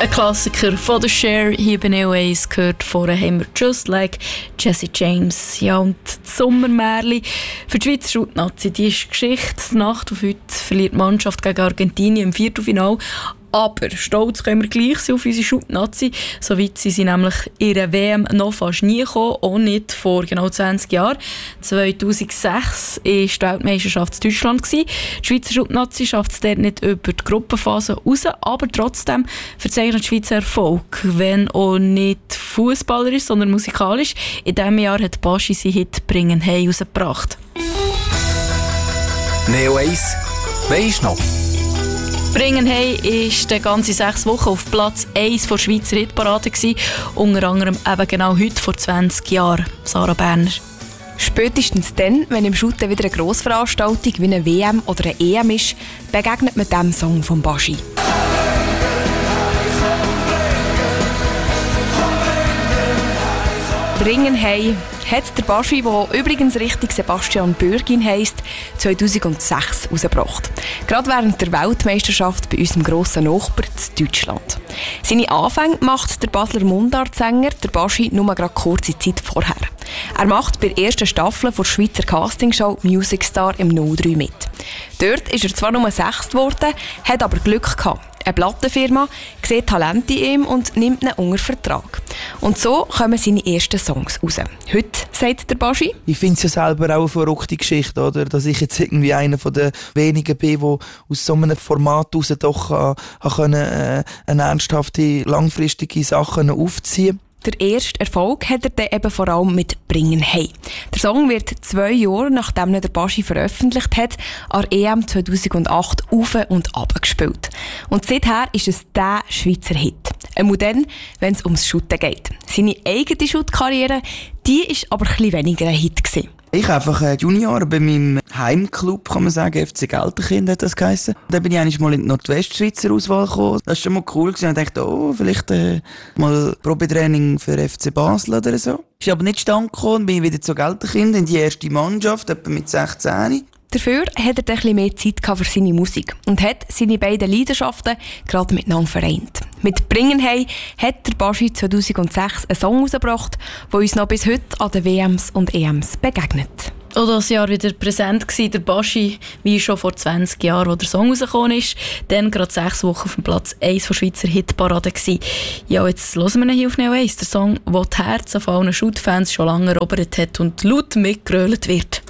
Ein Klassiker von der Cher, hier bei Neo Ace, gehört vorher haben wir «Just Like» Jesse James. Ja, und das Sommermärchen für die Schweizer Schulnazi, die ist Geschichte. Nacht auf heute verliert die Mannschaft gegen Argentinien im Viertelfinale. Aber stolz können wir gleich sein auf unsere Schulnazi. So weit sind sie nämlich in der WM noch fast nie gekommen, auch nicht vor genau 20 Jahren. 2006 war die Weltmeisterschaft in Deutschland. Die Schweizer Schulnazi schafft es dort nicht über die Gruppenphase raus, aber trotzdem verzeichnet die Schweizer Erfolg, wenn auch nicht fußballerisch, sondern musikalisch. In diesem Jahr hat Baschi seinen Hit «Bringen Hey» rausgebracht. Neo Ace, weisst noch? «Bringen Hey» war die ganze 6 Wochen auf Platz 1 der Schweizer Hitparade, unter anderem eben genau heute vor 20 Jahren. Sarah Berner. Spätestens dann, wenn im Shooten wieder eine Grossveranstaltung wie eine WM oder eine EM ist, begegnet man diesem Song von Baschi. «Bringen Hey» hat der Baschi, der übrigens richtig Sebastian Bürgin heisst, 2006 herausgebracht. Gerade während der Weltmeisterschaft bei unserem grossen Nachbarn in Deutschland. Seine Anfänge macht der Basler Mundartsänger, der Baschi, nur gerade kurze Zeit vorher. Er macht bei der ersten Staffel der Schweizer Castingshow Music Star im 03 mit. Dort ist er zwar nur 6. geworden, hat aber Glück gehabt. Eine Plattenfirma sieht Talente in ihm und nimmt ihn unter Vertrag. Und so kommen seine ersten Songs raus. Heute, sagt der Baschi. Ich finde es ja selber auch eine verrückte Geschichte, oder? Dass ich jetzt irgendwie einer von den wenigen bin, der aus so einem Format raus doch eine ernsthafte, langfristige Sachen aufziehen. Der erste Erfolg hat er dann eben vor allem mit «Bringen Hey». Der Song wird 2 Jahre, nachdem er der Baschi veröffentlicht hat, an EM 2008 auf und ab gespielt. Und seither ist es der Schweizer Hit. Einmal dann, wenn es ums Shooten geht. Seine eigene Shoot-Karriere, die war aber ein bisschen weniger ein Hit gewesen. Ich einfach Junior bei meinem Heimclub, kann man sagen, FC Gelterkind hat das geheissen. Da bin ich eigentlich mal in die Nordwestschweizer Auswahl gekommen. Das war schon mal cool gewesen. Ich dachte, vielleicht mal Probetraining für FC Basel oder so. Ist aber nicht stand gekommen, bin ich wieder zu Gelterkind in die erste Mannschaft, etwa mit 16. Dafür hat er ein bisschen mehr Zeit für seine Musik und hat seine beiden Leidenschaften gerade miteinander vereint. Mit «Bringen Hey» hat der Baschi 2006 einen Song herausgebracht, der uns noch bis heute an den WMs und EMs begegnet. Auch dieses Jahr wieder präsent war der Baschi, wie schon vor 20 Jahren, als der Song rausgekommen ist. Dann gerade 6 Wochen auf dem Platz 1 der Schweizer Hitparade gewesen. Ja, jetzt hören wir ihn hier auf Neo Ace, der Song, der die Herzen von allen Shoot-Fans schon lange erobert hat und laut mitgerölt wird.